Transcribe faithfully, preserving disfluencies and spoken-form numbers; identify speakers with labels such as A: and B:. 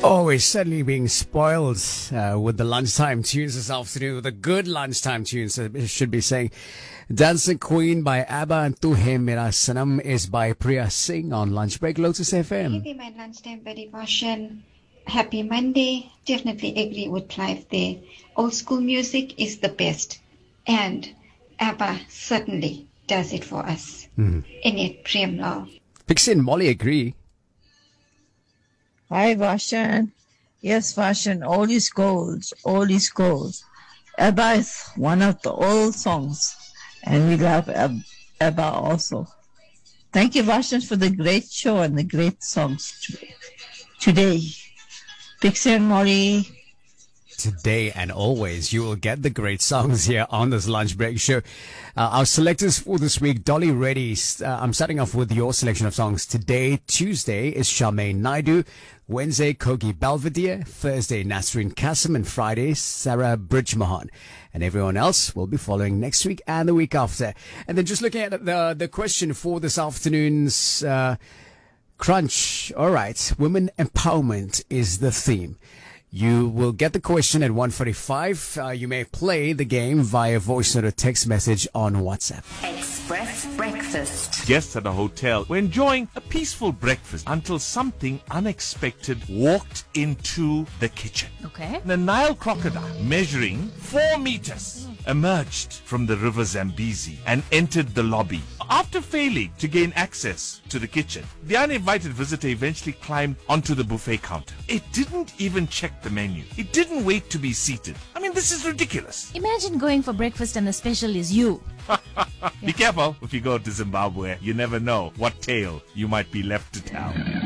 A: Oh, we're certainly being spoiled uh, with the lunchtime tunes this afternoon, with the good lunchtime tunes, I should be saying. Dancing Queen by ABBA and Tu Hai Mera Sanam is by Priya Singh on Lunch Break, Lotus F M.
B: Hey, my lunchtime buddy version. Happy Monday. Definitely agree with Clive there. Old school music is the best. And ABBA certainly does it for us. Mm. In it, Prem Law.
A: Pixie and Molly agree.
C: Hi, Vashan. Yes, Vashan, all is gold, all is gold. ABBA is one of the old songs, and we love Ab- ABBA also. Thank you, Vashan, for the great show and the great songs t- today. Pixie and Molly.
A: Today and always, you will get the great songs here on this Lunch Break show. Uh, our selectors for this week, Dolly Reddy. Uh, I'm starting off with your selection of songs. Today, Tuesday, is Charmaine Naidu. Wednesday, Kogi Belvedere. Thursday, Nasreen Kasim. And Friday, Sarah Bridgmohan. And everyone else will be following next week and the week after. And then just looking at the, the question for this afternoon's uh, Crunch. All right, women empowerment is the theme. You will get the question at one forty-five. Uh, you may play the game via voice note or text message on WhatsApp.
D: Express Breakfast.
E: Guests at a hotel were enjoying a peaceful breakfast until something unexpected walked into the kitchen.
D: Okay.
E: The Nile crocodile, measuring four meters, emerged from the river Zambezi and entered the lobby. After failing to gain access to the kitchen, the uninvited visitor eventually climbed onto the buffet counter. It didn't even check the menu. It didn't wait to be seated. I mean, this is ridiculous.
D: Imagine going for breakfast and the special is you.
E: Be careful if you go to Zimbabwe. You never know what tale you might be left to tell.